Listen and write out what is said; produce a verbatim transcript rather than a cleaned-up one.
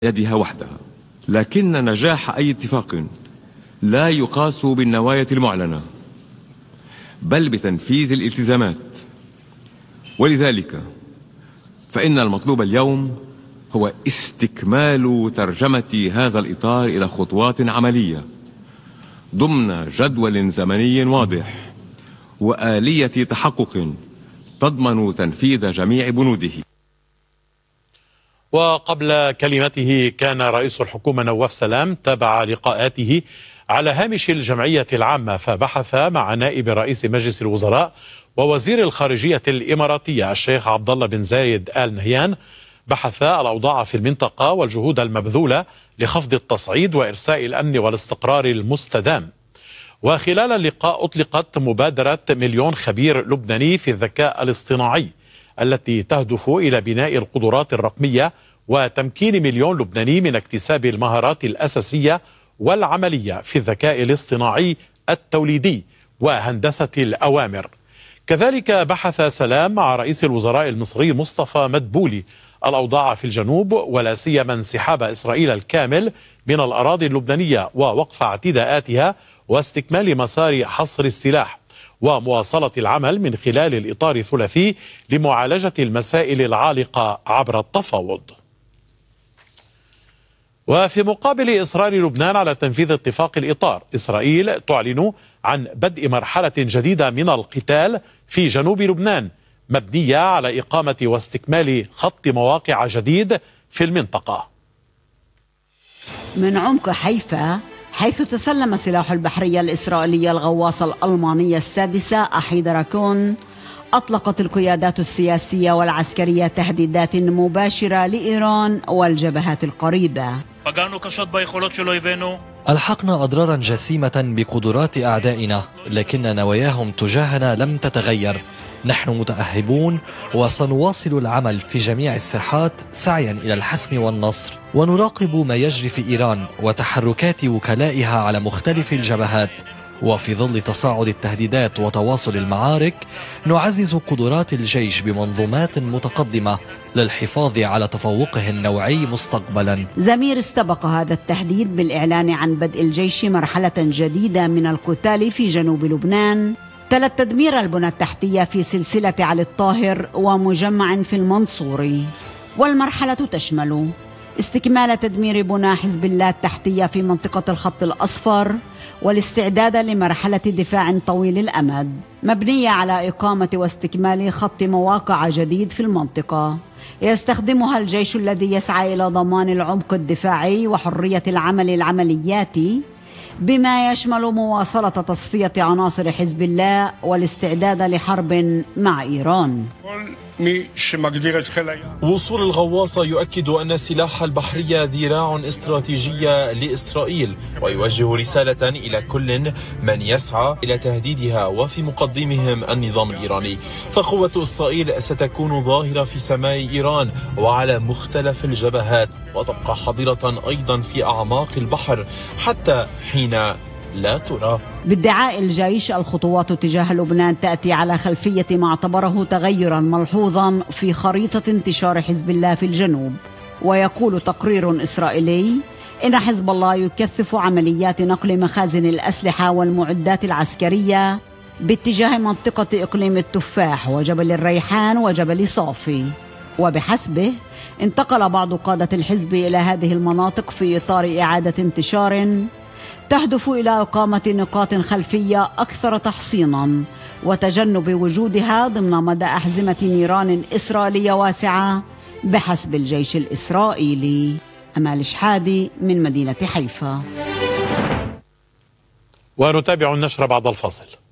يدها وحدها، لكن نجاح أي اتفاق لا يقاس بالنوايا المعلنة بل بتنفيذ الالتزامات. ولذلك فإن المطلوب اليوم هو استكمال ترجمة هذا الإطار إلى خطوات عملية ضمن جدول زمني واضح وآلية تحقق تضمن تنفيذ جميع بنوده. وقبل كلمته كان رئيس الحكومة نواف سلام تابع لقاءاته على هامش الجمعية العامة، فبحث مع نائب رئيس مجلس الوزراء ووزير الخارجية الإماراتية الشيخ عبد الله بن زايد آل نهيان، بحث الأوضاع في المنطقة والجهود المبذولة لخفض التصعيد وإرساء الأمن والاستقرار المستدام. وخلال اللقاء أطلقت مبادرة مليون خبير لبناني في الذكاء الاصطناعي التي تهدف إلى بناء القدرات الرقمية وتمكين مليون لبناني من اكتساب المهارات الأساسية والعملية في الذكاء الاصطناعي التوليدي وهندسة الأوامر. كذلك بحث سلام مع رئيس الوزراء المصري مصطفى مدبولي الأوضاع في الجنوب ولا سيما انسحاب إسرائيل الكامل من الأراضي اللبنانية ووقف اعتداءاتها واستكمال مسار حصر السلاح ومواصلة العمل من خلال الإطار الثلاثي لمعالجة المسائل العالقة عبر التفاوض. وفي مقابل إصرار لبنان على تنفيذ اتفاق الإطار، إسرائيل تعلن عن بدء مرحلة جديدة من القتال في جنوب لبنان مبنية على إقامة واستكمال خط مواقع جديد في المنطقة. من عمق حيفا، حيث تسلم سلاح البحرية الإسرائيلية الغواصة الألمانية السادسة أحي دراكون، أطلقت القيادات السياسية والعسكرية تهديدات مباشرة لإيران والجبهات القريبة. ألحقنا أضرارا جسيمة بقدرات أعدائنا، لكن نواياهم تجاهنا لم تتغير. نحن متأهبون وسنواصل العمل في جميع الساحات سعيا إلى الحسم والنصر، ونراقب ما يجري في إيران وتحركات وكلائها على مختلف الجبهات. وفي ظل تصاعد التهديدات وتواصل المعارك، نعزز قدرات الجيش بمنظومات متقدمة للحفاظ على تفوقه النوعي مستقبلا. زمير استبق هذا التهديد بالإعلان عن بدء الجيش مرحلة جديدة من القتال في جنوب لبنان، تلت تدمير البنى التحتية في سلسلة علي الطاهر ومجمع في المنصوري. والمرحلة تشمل استكمال تدمير بنى حزب الله التحتية في منطقة الخط الأصفر، والاستعداد لمرحلة دفاع طويل الأمد مبنية على إقامة واستكمال خط مواقع جديد في المنطقة يستخدمها الجيش الذي يسعى إلى ضمان العمق الدفاعي وحرية العمل العملياتي، بما يشمل مواصلة تصفية عناصر حزب الله والاستعداد لحرب مع إيران. وصول الغواصة يؤكد أن سلاح البحرية ذراع استراتيجية لإسرائيل، ويوجه رسالة إلى كل من يسعى إلى تهديدها وفي مقدمهم النظام الإيراني. فقوة إسرائيل ستكون ظاهرة في سماء إيران وعلى مختلف الجبهات، وتبقى حاضرة أيضا في أعماق البحر حتى حين لا ترى. بادعاء الجيش، الخطوات تجاه لبنان تأتي على خلفية ما اعتبره تغيرا ملحوظا في خريطة انتشار حزب الله في الجنوب. ويقول تقرير إسرائيلي إن حزب الله يكثف عمليات نقل مخازن الأسلحة والمعدات العسكرية باتجاه منطقة إقليم التفاح وجبل الريحان وجبل صافي. وبحسبه انتقل بعض قادة الحزب إلى هذه المناطق في إطار إعادة انتشار تهدف إلى إقامة نقاط خلفية أكثر تحصينا وتجنب وجودها ضمن مدى أحزمة نيران إسرائيلية واسعة بحسب الجيش الإسرائيلي. أمال شحادي من مدينة حيفا. ونتابع النشر بعد الفاصل.